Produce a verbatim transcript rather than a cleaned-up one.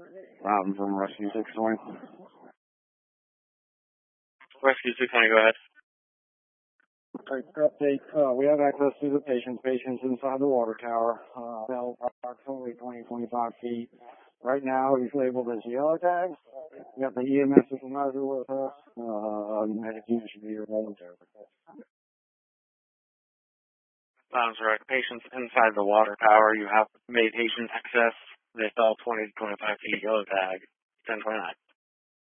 Um, from Rescue six twenty. Rescue six twenty, go ahead. Okay, update. Uh, we have access to the patient. Patient's inside the water tower. Uh, fell approximately twenty, twenty-five feet. Right now, he's labeled as yellow tag. We got the E M S supervisor with us. Uh, medic unit should be here momentarily. Sounds right. Patients inside the water tower. You have made patient access. They fell twenty to twenty-five feet. Yellow tag. ten twenty-nine.